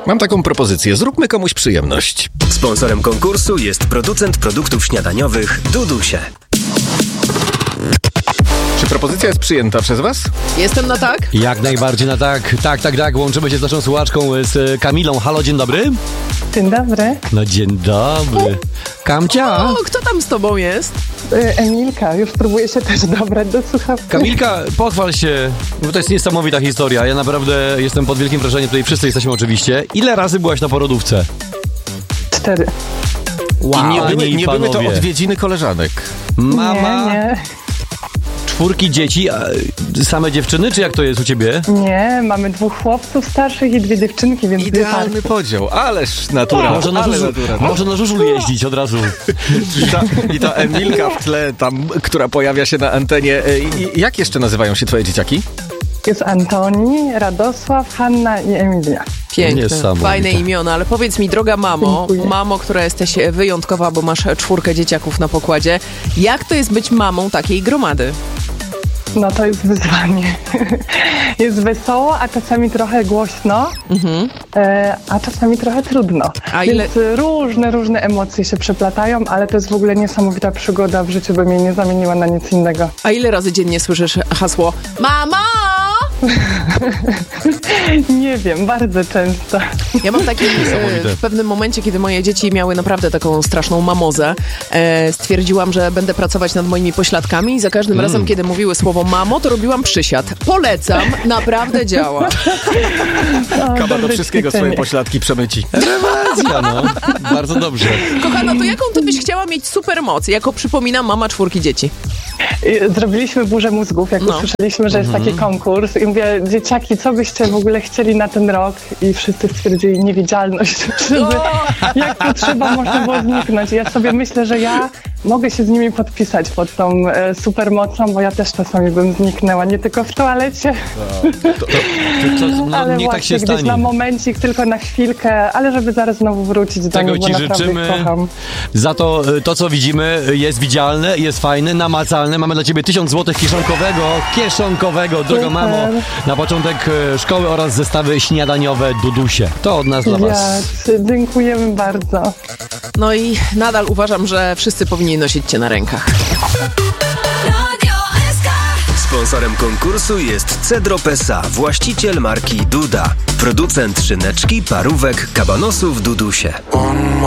Mam taką propozycję. Zróbmy komuś przyjemność. Sponsorem konkursu jest producent produktów śniadaniowych Dudusie. Czy propozycja jest przyjęta przez was? Jestem na tak? Jak najbardziej na tak. Tak. Łączymy się z naszą słuchaczką, z Kamilą. Halo, dzień dobry. Dzień dobry. No dzień dobry. Kamcia. O, kto tam z tobą jest? Emilka, już próbuję się też dobrać do słuchawki. Kamilka, pochwal się, bo to jest niesamowita historia. Ja naprawdę jestem pod wielkim wrażeniem, tutaj wszyscy jesteśmy oczywiście. Ile razy byłaś na porodówce? 4. Wow. I nie były to odwiedziny koleżanek. Mama, Nie. 4 dzieci, a same dziewczyny, czy jak to jest u ciebie? Nie, mamy 2 chłopców starszych i 2 dziewczynki, więc Idealny podział, ależ natura. Może na żużlu jeździć od razu. I ta Emilka w tle, tam, która pojawia się na antenie. Jak jeszcze nazywają się twoje dzieciaki? Jest Antoni, Radosław, Hanna i Emilia. Piękne, Niesamowite. fajne imiona, ale powiedz mi, droga mamo, Dziękuję. mamo, która jesteś wyjątkowa, bo masz 4 dzieciaków na pokładzie, jak to jest być mamą takiej gromady? No to jest wyzwanie. Jest wesoło, a czasami trochę głośno, a czasami trochę trudno. A ile- Więc różne emocje się przeplatają, ale to jest w ogóle niesamowita przygoda w życiu, bym jej nie zamieniła na nic innego. A ile razy dziennie słyszysz hasło "Mama"? Nie wiem, bardzo często. Ja mam takie w pewnym momencie, kiedy moje dzieci miały naprawdę taką straszną mamozę, stwierdziłam, że będę pracować nad moimi pośladkami i za każdym razem, kiedy mówiły słowo mamo, to robiłam przysiad. Polecam, naprawdę działa. Kaba do dobre wszystkiego ćwiczenie. swoje pośladki przemyci. Rewelacja, no. Bardzo dobrze. Kochana, to jaką ty byś chciała mieć supermoc? Jako, przypominam, mama 4 dzieci. Zrobiliśmy burzę mózgów, jak usłyszeliśmy, że jest taki konkurs i mówię, dzieciaki, co byście w ogóle chcieli na ten rok? I wszyscy stwierdzili niewidzialność, żeby jak potrzeba można było zniknąć. I ja sobie myślę, że ja mogę się z nimi podpisać pod tą supermocą, bo ja też czasami bym zniknęła, nie tylko w toalecie, No, ale niech tak właśnie się gdzieś stanie. na momencik, tylko na chwilkę, ale żeby zaraz znowu wrócić do Tego nich, bo ci naprawdę ich życzymy. kocham. Za to, co widzimy, jest widzialne, jest fajne, namacalne. Mamy dla ciebie 1000 zł kieszonkowego, droga Super. mamo, na początek szkoły oraz zestawy śniadaniowe Dudusie. To od nas dla was. Dziękujemy bardzo. No i nadal uważam, że wszyscy powinni nosić cię na rękach. Sponsorem konkursu jest Cedrop S.A., właściciel marki Duda. Producent szyneczki, parówek, kabanosów Dudusie.